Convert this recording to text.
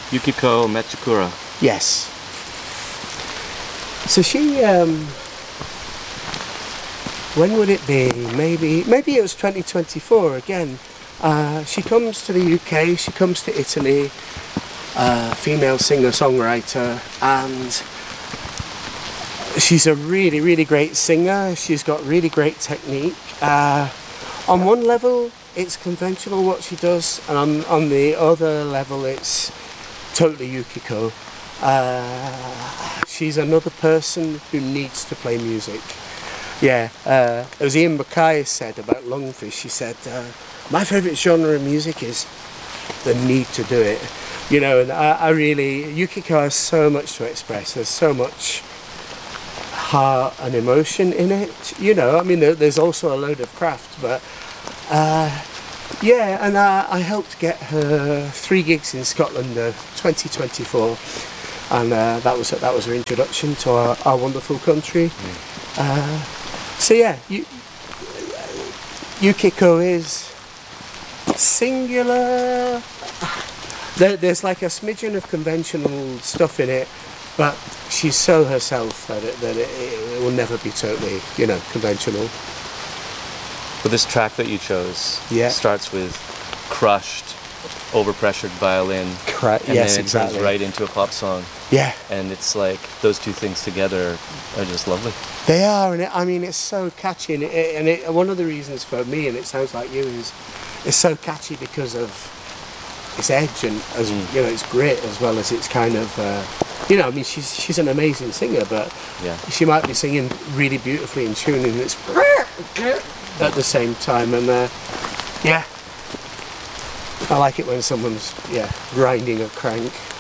Yukiko Mechikura. Yes. So she, when would it be? Maybe it was 2024 again. She comes to the UK, she comes to Italy, female singer-songwriter, and she's a really, really great singer. She's got really great technique. On one level, it's conventional what she does, and on the other level, it's totally Yukiko. She's another person who needs to play music. Yeah, as Ian Mackay said about Lungfish, he said, my favourite genre of music is the need to do it. You know, and I really, Yukiko has so much to express. There's so much heart and emotion in it. You know, I mean, there's also a load of craft, but yeah, and I helped get her 3 gigs in Scotland, 2024, and that was her introduction to our wonderful country. So yeah, Yukiko is singular. There's like a smidgen of conventional stuff in it, but she's so herself that it will never be totally, you know, conventional. But this track that you chose Yeah. starts with crushed, overpressured violin, and yes, then it exactly. turns right into a pop song. Yeah, And it's like those two things together are just lovely. they are, and I mean, it's so catchy, and one of the reasons for me, and it sounds like you, is it's so catchy because of its edge, and as you know, it's grit as well as it's kind of, you know, I mean, she's an amazing singer, but Yeah. she might be singing really beautifully in tune, and it's at the same time, and yeah, I like it when someone's grinding a crank.